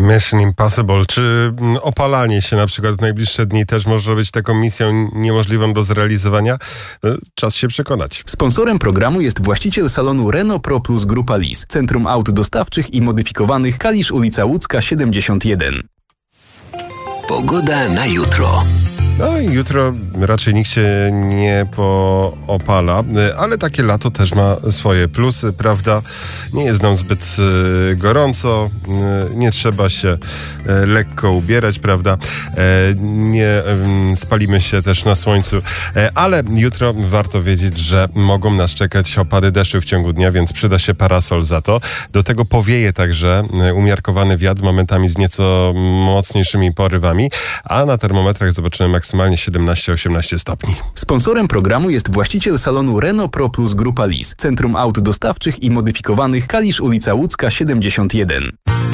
Mission Impossible. Czy opalanie się na przykład w najbliższe dni też może być taką misją niemożliwą do zrealizowania? Czas się przekonać. Sponsorem programu jest właściciel salonu Renault Pro Plus Grupa Lis, Centrum Aut Dostawczych i Modyfikowanych, Kalisz, ulica Łódzka 71. Pogoda na jutro. No i jutro raczej nikt się nie poopala, ale takie lato też ma swoje plusy, prawda? Nie jest nam zbyt gorąco, nie trzeba się lekko ubierać, prawda? Nie spalimy się też na słońcu, ale jutro warto wiedzieć, że mogą nas czekać opady deszczu w ciągu dnia, więc przyda się parasol za to. Do tego powieje także umiarkowany wiatr, momentami z nieco mocniejszymi porywami, a na termometrach zobaczymy maksymalnie 17-18 stopni. Sponsorem programu jest właściciel salonu Renault Pro Plus Grupa Lis, Centrum Aut Dostawczych i Modyfikowanych, Kalisz, ulica Łódzka 71.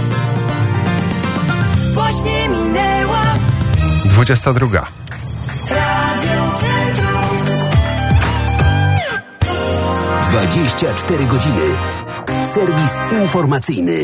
Właśnie minęła 22. Radio Centrum. 24 godziny. Serwis informacyjny.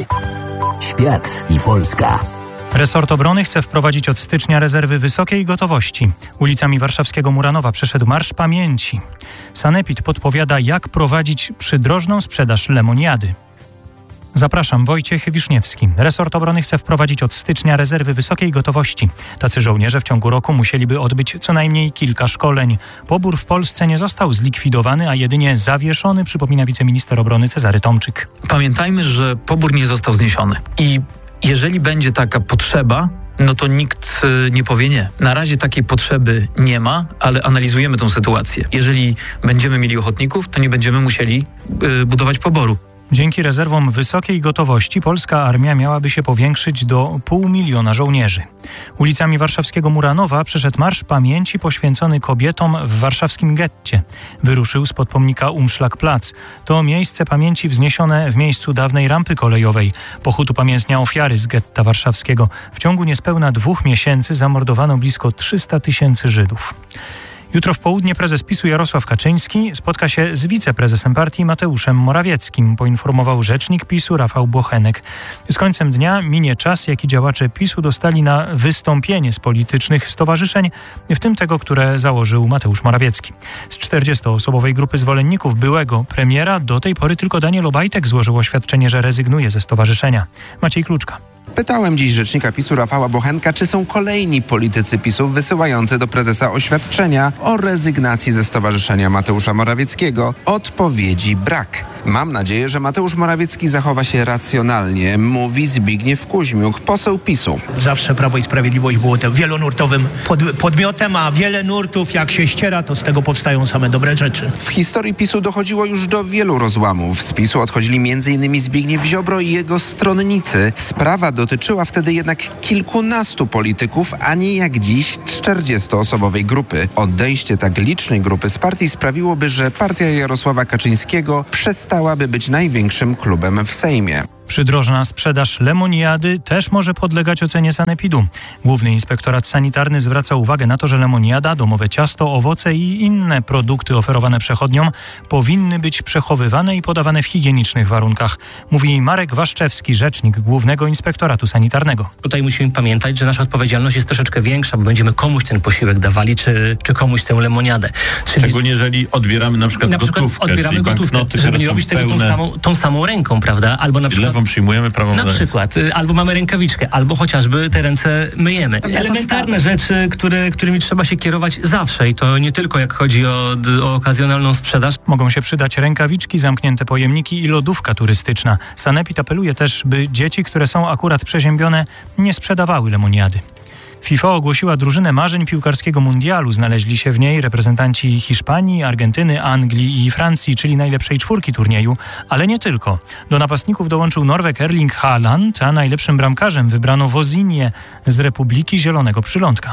Świat i Polska. Resort Obrony chce wprowadzić od stycznia rezerwy wysokiej gotowości. Ulicami warszawskiego Muranowa przeszedł Marsz Pamięci. Sanepid podpowiada, jak prowadzić przydrożną sprzedaż lemoniady. Zapraszam, Wojciech Wiszniewski. Resort Obrony chce wprowadzić od stycznia rezerwy wysokiej gotowości. Tacy żołnierze w ciągu roku musieliby odbyć co najmniej kilka szkoleń. Pobór w Polsce nie został zlikwidowany, a jedynie zawieszony, przypomina wiceminister obrony Cezary Tomczyk. Pamiętajmy, że pobór nie został zniesiony. I jeżeli będzie taka potrzeba, no to nikt nie powie nie. Na razie takiej potrzeby nie ma, ale analizujemy tę sytuację. Jeżeli będziemy mieli ochotników, to nie będziemy musieli budować poboru. Dzięki rezerwom wysokiej gotowości polska armia miałaby się powiększyć do 500 000 żołnierzy. Ulicami warszawskiego Muranowa przeszedł Marsz Pamięci poświęcony kobietom w warszawskim getcie. Wyruszył spod pomnika Umschlagplatz. To miejsce pamięci wzniesione w miejscu dawnej rampy kolejowej. Pochód upamiętnia ofiary z getta warszawskiego. W ciągu niespełna 2 miesięcy zamordowano blisko 300 000 Żydów. Jutro w południe prezes PiS-u Jarosław Kaczyński spotka się z wiceprezesem partii Mateuszem Morawieckim, poinformował rzecznik PiS-u Rafał Bochenek. Z końcem dnia minie czas, jaki działacze PiS-u dostali na wystąpienie z politycznych stowarzyszeń, w tym tego, które założył Mateusz Morawiecki. Z 40-osobowej grupy zwolenników byłego premiera do tej pory tylko Daniel Obajtek złożył oświadczenie, że rezygnuje ze stowarzyszenia. Maciej Kluczka. Pytałem dziś rzecznika PiS-u Rafała Bochenka, czy są kolejni politycy PiS-u wysyłający do prezesa oświadczenia o rezygnacji ze stowarzyszenia Mateusza Morawieckiego. Odpowiedzi brak. Mam nadzieję, że Mateusz Morawiecki zachowa się racjonalnie, mówi Zbigniew Kuźmiuk, poseł PiS-u. Zawsze Prawo i Sprawiedliwość było tym wielonurtowym podmiotem, a wiele nurtów jak się ściera, to z tego powstają same dobre rzeczy. W historii PiS-u dochodziło już do wielu rozłamów. Z PiS-u odchodzili m.in. Zbigniew Ziobro i jego stronnicy. Sprawa dotyczyła wtedy jednak kilkunastu polityków, a nie jak dziś 40-osobowej grupy. Odejście tak licznej grupy z partii sprawiłoby, że partia Jarosława Kaczyńskiego przestałaby być największym klubem w Sejmie. Przydrożna sprzedaż lemoniady też może podlegać ocenie sanepidu. Główny Inspektorat Sanitarny zwraca uwagę na to, że lemoniada, domowe ciasto, owoce i inne produkty oferowane przechodniom powinny być przechowywane i podawane w higienicznych warunkach, mówi Marek Waszczewski, rzecznik Głównego Inspektoratu Sanitarnego. Tutaj musimy pamiętać, że nasza odpowiedzialność jest troszeczkę większa, bo będziemy komuś ten posiłek dawali, czy komuś tę lemoniadę. Szczególnie jeżeli odbieramy na przykład gotówkę, odbieramy gotówkę, żeby nie robić tego tą samą ręką, prawda? Albo na przykład przyjmujemy prawą na przykład, albo mamy rękawiczkę, albo chociażby te ręce myjemy. Elementarne rzeczy, którymi trzeba się kierować zawsze i to nie tylko jak chodzi o okazjonalną sprzedaż. Mogą się przydać rękawiczki, zamknięte pojemniki i lodówka turystyczna. Sanepid apeluje też, by dzieci, które są akurat przeziębione, nie sprzedawały lemoniady. FIFA ogłosiła drużynę marzeń piłkarskiego mundialu. Znaleźli się w niej reprezentanci Hiszpanii, Argentyny, Anglii i Francji, czyli najlepszej czwórki turnieju, ale nie tylko. Do napastników dołączył Norweg Erling Haaland, a najlepszym bramkarzem wybrano Wozinię z Republiki Zielonego Przylądka.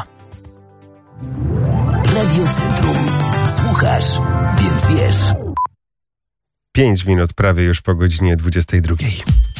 Radio Centrum. Słuchasz, więc wiesz. 5 minut prawie już po godzinie 22.